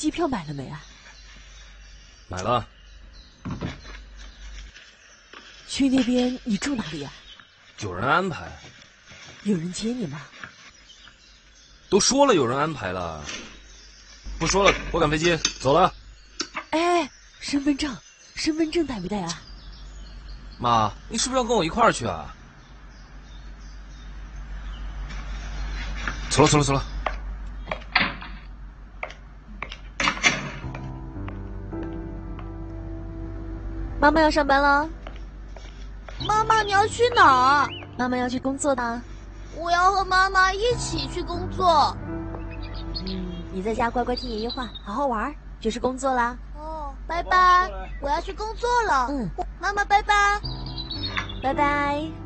机票买了没啊？ 买了。 去那边你住哪里啊？ 有人安排。 有人接你吗？ 都说了有人安排了。不说了，我赶飞机走了。 哎，身份证带没带啊？ 妈，你是不是要跟我一块儿去啊？走了。 妈妈要上班了。 妈妈，你要去哪儿？ 妈妈要去工作的。 我要和妈妈一起去工作。 你在家乖乖听爷爷话，好好玩，就是工作啦。 哦，拜拜，我要去工作了。 嗯， 妈妈拜拜。 拜拜。